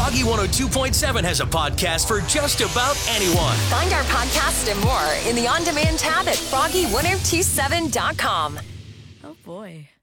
Froggy 102.7 has a podcast for just about anyone. Find our podcast and more in the on-demand tab at froggy1027.com. Oh boy.